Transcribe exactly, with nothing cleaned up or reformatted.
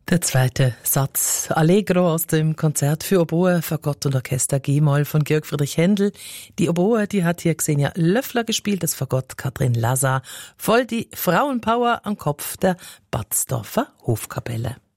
Der zweite Satz Allegro aus dem Konzert für Oboe, Fagott und Orchester G-Moll von Georg Friedrich Händel. Die Oboe, die hat hier Xenia Löffler gespielt, das Fagott Katrin Lazar. Voll die Frauenpower am Kopf der Batzdorfer Hofkapelle.